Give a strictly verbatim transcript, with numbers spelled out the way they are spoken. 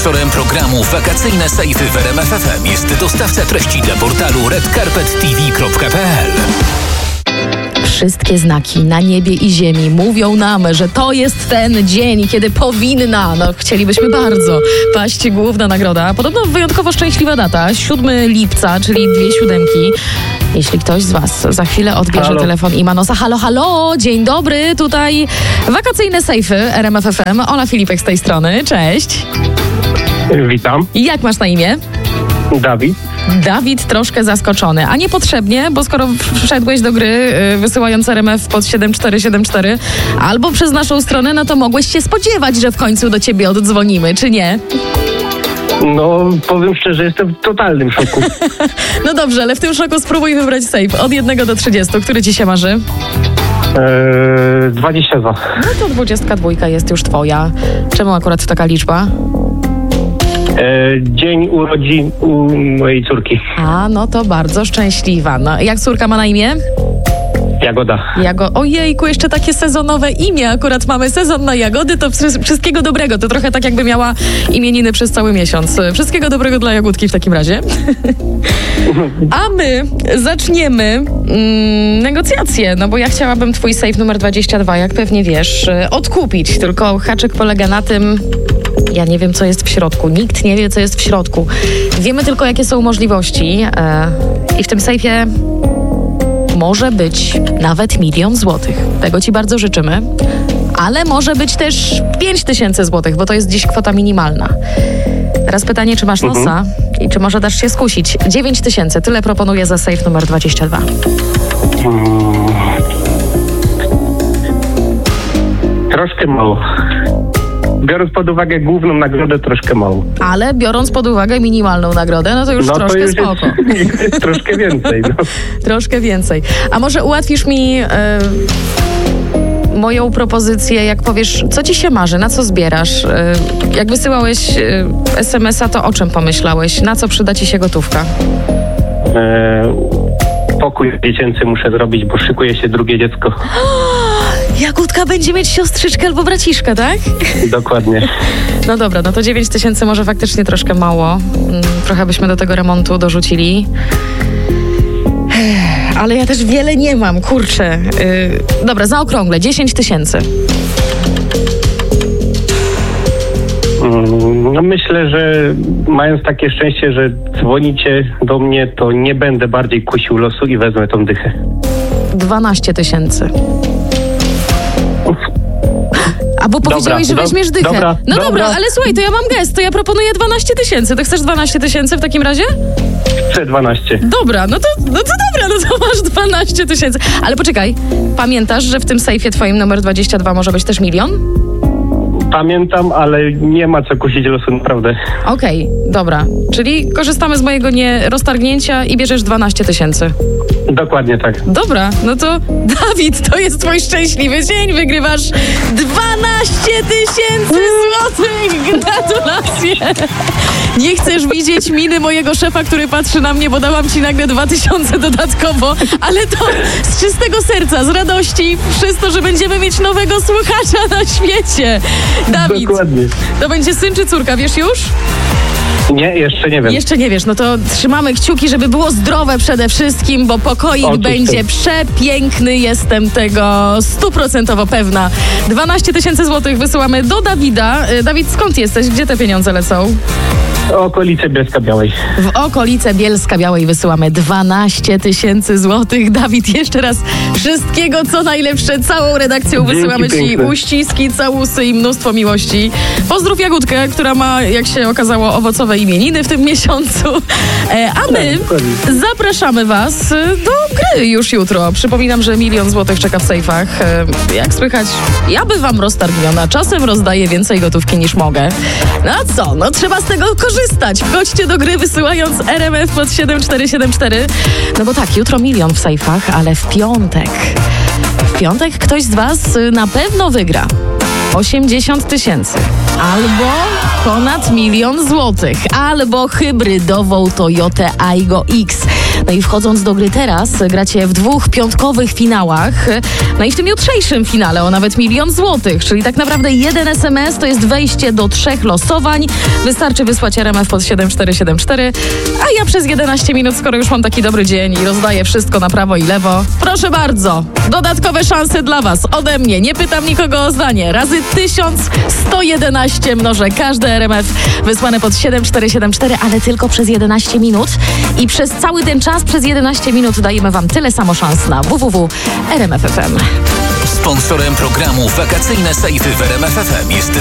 Sponsorem programu Wakacyjne Sejfy w R M F F M jest dostawca treści dla portalu red carpet t v kropka p l. Wszystkie znaki na niebie i ziemi mówią nam, że to jest ten dzień, kiedy powinna, no chcielibyśmy bardzo, paść główna nagroda. Podobno wyjątkowo szczęśliwa data, siódmego lipca, czyli dwie siódemki. Jeśli ktoś z was za chwilę odbierze halo. telefon i ma nosa, halo, halo, dzień dobry, tutaj Wakacyjne Sejfy R M F F M, Ola Filipek z tej strony, cześć. Witam. Jak masz na imię? Dawid. Dawid troszkę zaskoczony, a niepotrzebnie, bo skoro wszedłeś do gry yy, wysyłając R M F pod siedem cztery siedem cztery albo przez naszą stronę, no to mogłeś się spodziewać, że w końcu do ciebie oddzwonimy, czy nie? No, powiem szczerze, jestem w totalnym szoku. No dobrze, ale w tym szoku spróbuj wybrać safe od jednego do trzydziestu. Który ci się marzy? Eee, dwadzieścia dwa. No to dwudziestka dwójka jest już twoja. Czemu akurat taka liczba? Eee, dzień urodzin u mojej córki. A, no to bardzo szczęśliwa. No, jak córka ma na imię? Jagoda. Jago... Ojejku, jeszcze takie sezonowe imię. Akurat mamy sezon na jagody, to wszystkiego dobrego. To trochę tak jakby miała imieniny przez cały miesiąc. Wszystkiego dobrego dla Jagódki w takim razie. A my zaczniemy mm, negocjacje, no bo ja chciałabym twój safe numer dwadzieścia dwa, jak pewnie wiesz, odkupić. Tylko haczyk polega na tym, ja nie wiem, co jest w środku. Nikt nie wie, co jest w środku. Wiemy tylko, jakie są możliwości. Yy, I w tym sejfie może być nawet milion złotych. Tego ci bardzo życzymy. Ale może być też pięć tysięcy złotych, bo to jest dziś kwota minimalna. Teraz pytanie, czy masz nosa mhm. i czy może dasz się skusić? dziewięć tysięcy. Tyle proponuję za safe numer dwadzieścia dwa. Hmm. Troszkę mało. Biorąc pod uwagę główną nagrodę, troszkę mało. Ale biorąc pod uwagę minimalną nagrodę, no to już no troszkę to już spoko. Jest, jest troszkę więcej. No. Troszkę więcej. A może ułatwisz mi yy, moją propozycję, jak powiesz, co ci się marzy, na co zbierasz? Yy, jak wysyłałeś yy, es em es a, to o czym pomyślałeś? Na co przyda ci się gotówka? Eee, pokój dziecięcy muszę zrobić, bo szykuje się drugie dziecko. Jagódka będzie mieć siostrzyczkę albo braciszka, tak? Dokładnie. No dobra, no to dziewięć tysięcy może faktycznie troszkę mało. Trochę byśmy do tego remontu dorzucili. Ale ja też wiele nie mam, kurczę. Yy, dobra, zaokrąglę, dziesięć tysięcy. No myślę, że mając takie szczęście, że dzwonicie do mnie, to nie będę bardziej kusił losu i wezmę tą dychę. dwanaście tysięcy. A bo powiedziałeś, dobra, że weźmiesz dychę. Dobra, no dobra, dobra, ale słuchaj, to ja mam gest, to ja proponuję dwanaście tysięcy. To chcesz dwanaście tysięcy w takim razie? Chcę dwanaście. Dobra, no to, no to dobra, no to masz dwanaście tysięcy. Ale poczekaj, pamiętasz, że w tym sejfie twoim numer dwadzieścia dwa może być też milion? Pamiętam, ale nie ma co kusić losu, naprawdę. Okej, okay, dobra. Czyli korzystamy z mojego nieroztargnięcia i bierzesz dwanaście tysięcy. Dokładnie tak. Dobra, no to Dawid, to jest twój szczęśliwy dzień. Wygrywasz dwanaście tysięcy złotych. Gratulacje. Nie chcesz widzieć miny mojego szefa, który patrzy na mnie, bo dałam ci nagle dwa tysiące dodatkowo, ale to z czystego serca, z radości, przez to, że będziemy mieć nowego słuchacza na świecie. Dawid, dokładnie. To będzie syn czy córka, wiesz już? Nie, jeszcze nie wiem. Jeszcze nie wiesz, no to trzymamy kciuki, żeby było zdrowe przede wszystkim, bo pokoik Otóż będzie to. przepiękny, jestem tego stuprocentowo pewna. dwanaście tysięcy złotych wysyłamy do Dawida. Dawid, skąd jesteś? Gdzie te pieniądze lecą? Okolice Bielska Białej. W okolice Bielska Białej wysyłamy dwanaście tysięcy złotych. Dawid, jeszcze raz wszystkiego co najlepsze. Całą redakcją Dzięki wysyłamy ci piękne. uściski, całusy i mnóstwo miłości. Pozdrów Jagódkę, która ma, jak się okazało, owocowe imieniny w tym miesiącu. E, a my zapraszamy was do gry już jutro. Przypominam, że milion złotych czeka w sejfach. E, jak słychać, ja bywam roztargniona. Czasem rozdaję więcej gotówki niż mogę. No a co? No trzeba z tego korzystać. Wchodźcie do gry wysyłając R M F pod siedem cztery siedem cztery. No bo tak, jutro milion w sejfach, ale w piątek. W piątek ktoś z was na pewno wygra osiemdziesiąt tysięcy. Albo ponad milion złotych. Albo hybrydową Toyotę Aygo X. No i wchodząc do gry teraz, gracie w dwóch piątkowych finałach. No i w tym jutrzejszym finale o nawet milion złotych, czyli tak naprawdę jeden es em es to jest wejście do trzech losowań. Wystarczy wysłać er em ef pod siedem cztery siedem cztery, a ja przez jedenaście minut, skoro już mam taki dobry dzień i rozdaję wszystko na prawo i lewo, proszę bardzo, dodatkowe szanse dla was ode mnie. Nie pytam nikogo o zdanie. Razy tysiąc sto jedenaście mnożę każde er em ef wysłane pod siedem cztery siedem cztery, ale tylko przez jedenaście minut. I przez cały ten czas, przez jedenaście minut dajemy wam tyle samo szans na w w w kropka r m f kropka f m. Sponsorem programu Wakacyjne Sejfy w R M F F M jest